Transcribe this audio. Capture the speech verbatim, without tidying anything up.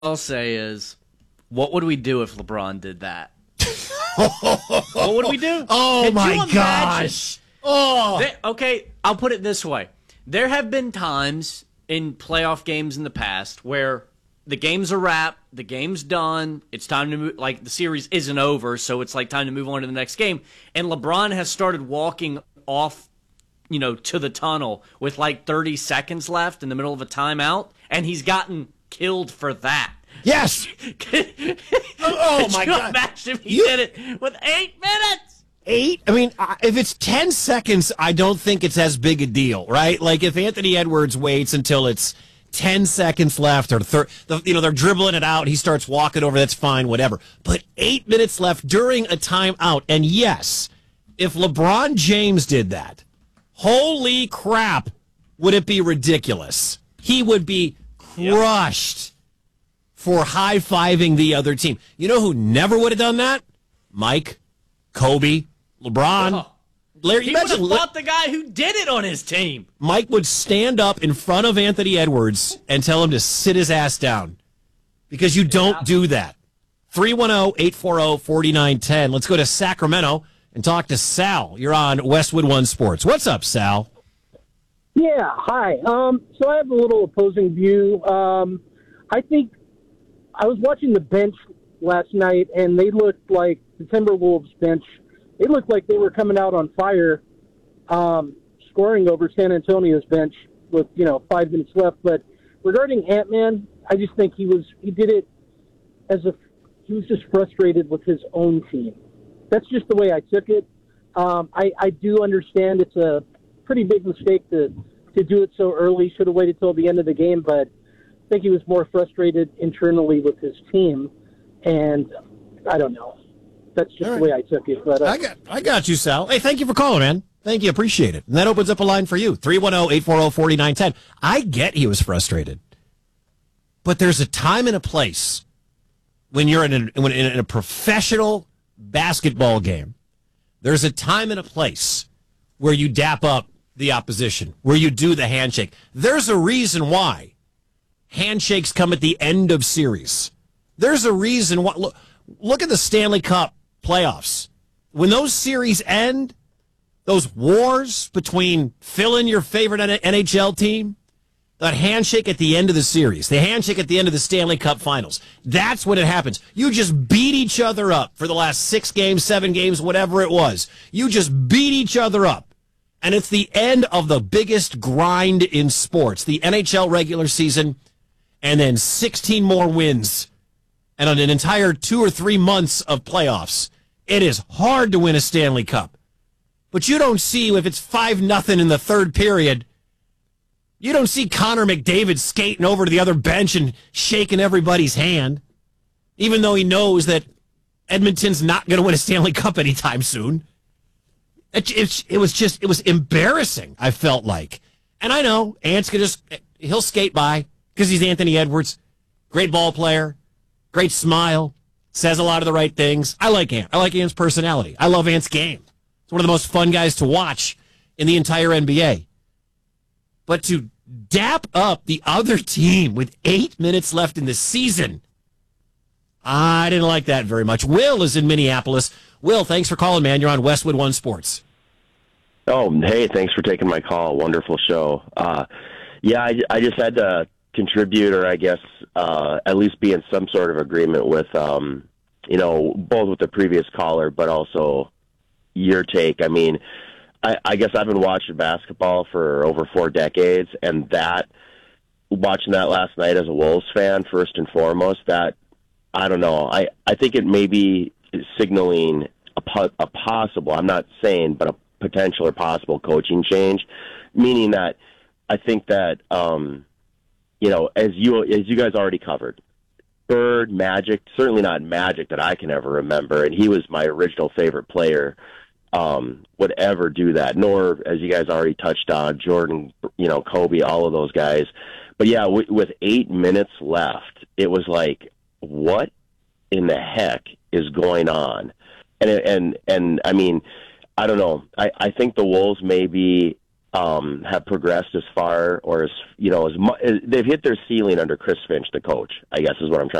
I'll say is, what would we do if LeBron did that? What would we do? Oh, Could my you imagine? gosh. Oh. They- okay, I'll put it this way. There have been times in playoff games in the past where the game's a wrap, the game's done, it's time to move, like the series isn't over, so it's like time to move on to the next game, and LeBron has started walking off, you know, to the tunnel with like thirty seconds left in the middle of a timeout, and he's gotten killed for that. Yes. Could, Oh, could my you God. imagine if he You- did it with eight minutes? Eight? I mean, uh, if it's ten seconds, I don't think it's as big a deal, right? Like if Anthony Edwards waits until it's ten seconds left or thir- the, you know, they're dribbling it out, he starts walking over, that's fine, whatever. But eight minutes left during a timeout. And yes, if LeBron James did that, holy crap, would it be ridiculous? He would be crushed for high-fiving the other team. You know who never would have done that? Mike, Kobe, LeBron. Oh. Larry, He you would have imagine Le- fought the guy who did it on his team. Mike would stand up in front of Anthony Edwards and tell him to sit his ass down because you don't Yeah. do that. three one zero, eight four zero, four nine one zero. Let's go to Sacramento and talk to Sal. You're on Westwood One Sports. What's up, Sal? Yeah, hi. Um, so I have a little opposing view. Um, I think I was watching the bench last night, and they looked like the Timberwolves bench. They looked like they were coming out on fire, um, scoring over San Antonio's bench with you know five minutes left. But regarding Ant-Man, I just think he was he did it as a he was just frustrated with his own team. That's just the way I took it. Um, I, I do understand it's a pretty big mistake to to do it so early. Should have waited till the end of the game, but I think he was more frustrated internally with his team, and I don't know. That's just All the right. way I took it. But uh, I got I got you, Sal. Hey, thank you for calling, man. Thank you. Appreciate it. And that opens up a line for you. three one zero, eight four zero, four nine one zero. I get he was frustrated. But there's a time and a place when you're in a, when in a professional basketball game. There's a time and a place where you dap up the opposition, where you do the handshake. There's a reason why handshakes come at the end of series. There's a reason why. Look, look at the Stanley Cup playoffs. When those series end, those wars between fill in your favorite N H L team, that handshake at the end of the series, the handshake at the end of the Stanley Cup finals, that's when it happens. You just beat each other up for the last six games, seven games, whatever it was. You just beat each other up. And it's the end of the biggest grind in sports, the N H L regular season, and then sixteen more wins. And on an entire two or three months of playoffs, it is hard to win a Stanley Cup. But you don't see, if it's five nothing in the third period, you don't see Connor McDavid skating over to the other bench and shaking everybody's hand, even though he knows that Edmonton's not going to win a Stanley Cup anytime soon. It, it, it was just, it was embarrassing, I felt like. And I know, Ant's going to just, he'll skate by because he's Anthony Edwards. Great ball player, great smile, says a lot of the right things. I like Ant. I like Ant's personality. I love Ant's game. It's one of the most fun guys to watch in the entire N B A. But to dap up the other team with eight minutes left in the season, I didn't like that very much. Will is in Minneapolis. Will, thanks for calling, man. You're on Westwood One Sports. Oh, hey, thanks for taking my call. Wonderful show. Uh, yeah, I, I just had to contribute, or I guess uh, at least be in some sort of agreement with, um, you know, both with the previous caller, but also your take. I mean, I, I guess I've been watching basketball for over four decades, and that, watching that last night as a Wolves fan, first and foremost, that, I don't know, I, I think it may be signaling a, po- a possible, I'm not saying, but a potential or possible coaching change, meaning that I think that, um, you know, as you as you guys already covered, Bird, Magic, certainly not Magic that I can ever remember, and he was my original favorite player, um, would ever do that, nor, as you guys already touched on, Jordan, you know, Kobe, all of those guys. But yeah, w- with eight minutes left, it was like, what in the heck is going on? And, and, and I mean, I don't know. I, I think the Wolves may be um, have progressed as far or as you know as mu- they've hit their ceiling under Chris Finch, the coach. I guess is what I'm trying.